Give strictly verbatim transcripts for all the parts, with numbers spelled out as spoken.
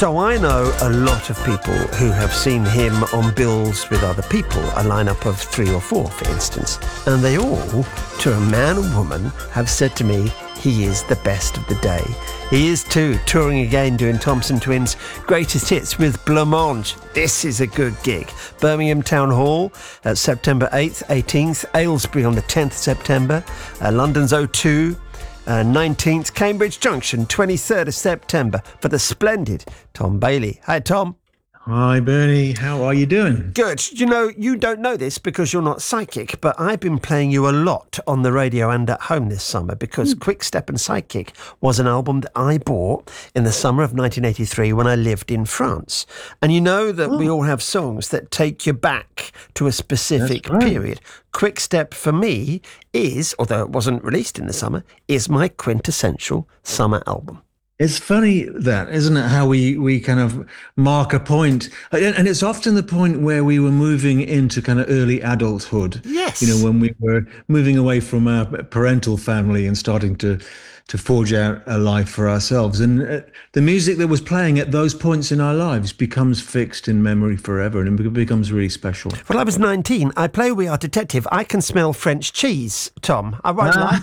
So I know a lot of people who have seen him on bills with other people, a lineup of three or four, for instance. And they all, to a man and woman, have said to me, he is the best of the day. He is too, touring again, doing Thompson Twins' greatest hits with Blancmange. This is a good gig. Birmingham Town Hall, uh, September eighth, eighteenth. Aylesbury on the tenth of September. Uh, London's O two, uh, nineteenth. Cambridge Junction, twenty-third of September, for the splendid Tom Bailey. Hi, Tom. Hi, Bernie. How are you doing? Good. You know, you don't know this because you're not psychic, but I've been playing you a lot on the radio and at home this summer because mm. Quick Step and Psychic was an album that I bought in the summer of nineteen eighty-three when I lived in France. And you know that oh. we all have songs that take you back to a specific right. period. Quick Step for me is, although it wasn't released in the summer, is my quintessential summer album. It's funny that, isn't it, how we, we kind of mark a point. And it's often the point where we were moving into kind of early adulthood. Yes. You know, when we were moving away from our parental family and starting to, to forge out a life for ourselves. And the music that was playing at those points in our lives becomes fixed in memory forever, and it becomes really special. Well, I was nineteen. I play We Are Detective. I can smell French cheese, Tom. I won't lie.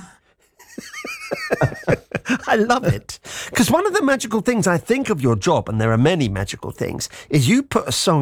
I love it. Because one of the magical things I think of your job, and there are many magical things, is you put a song